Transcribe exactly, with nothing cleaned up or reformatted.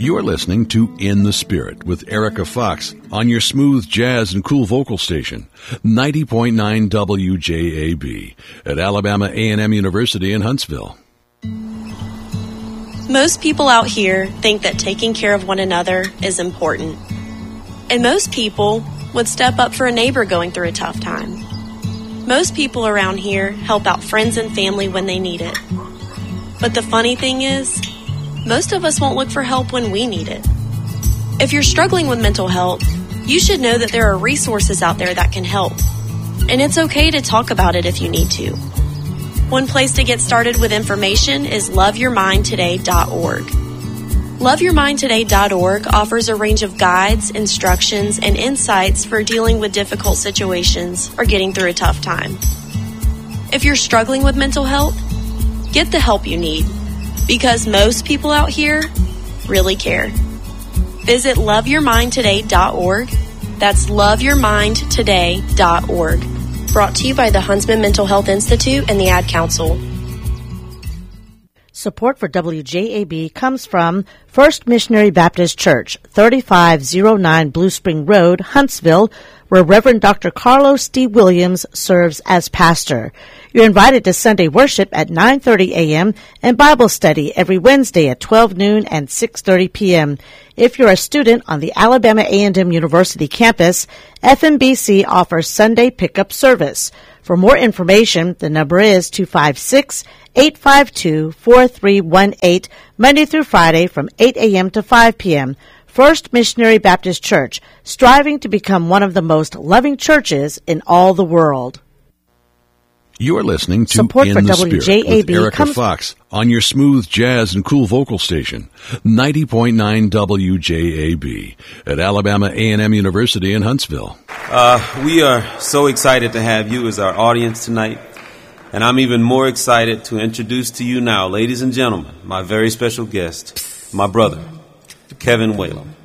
You're listening to In the Spirit with Erica Fox on your smooth jazz and cool vocal station, ninety point nine W J A B at Alabama A and M University in Huntsville. Most people out here think that taking care of one another is important. And most people would step up for a neighbor going through a tough time. Most people around here help out friends and family when they need it. But the funny thing is, most of us won't look for help when we need it. If you're struggling with mental health, you should know that there are resources out there that can help. And it's okay to talk about it if you need to. One place to get started with information is love your mind today dot org. love your mind today dot org offers a range of guides, instructions, and insights for dealing with difficult situations or getting through a tough time. If you're struggling with mental health, get the help you need, because most people out here really care. Visit love your mind today dot org. That's love your mind today dot org. Brought to you by the Huntsman Mental Health Institute and the Ad Council. Support for W J A B comes from First Missionary Baptist Church, thirty-five oh nine Blue Spring Road, Huntsville, where Reverend Doctor Carlos D. Williams serves as pastor. You're invited to Sunday worship at nine thirty a.m. and Bible study every Wednesday at twelve noon and six thirty p.m. If you're a student on the Alabama A and M University campus, F M B C offers Sunday pickup service. For more information, the number is two five six, eight five two, four three one eight, Monday through Friday from eight a.m. to five p.m. First Missionary Baptist Church, striving to become one of the most loving churches in all the world. You're listening to Support In for the W J A B Spirit with Erica comes- Fox on your smooth jazz and cool vocal station, ninety point nine W J A B at Alabama A and M University in Huntsville. Uh, we are so excited to have you as our audience tonight, and I'm even more excited to introduce to you now, ladies and gentlemen, my very special guest, my brother, Kevin Whalum.